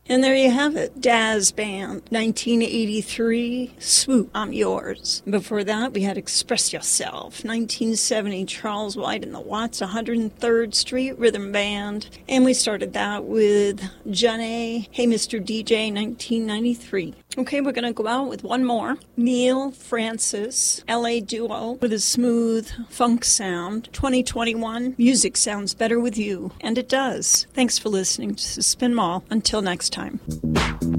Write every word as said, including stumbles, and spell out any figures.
And there you have it, Dazz Band, nineteen eighty-three, Swoop, I'm Yours. Before that, we had Express Yourself, nineteen seventy, Charles White and the Watts, one hundred third Street Rhythm Band. And we started that with Johnny, Hey Mister D J, nineteen ninety-three. Okay, we're going to go out with one more. Neil Francis, L A duo with a smooth funk sound. twenty twenty-one, music sounds better with you. And it does. Thanks for listening to Spin Mall. Until next time.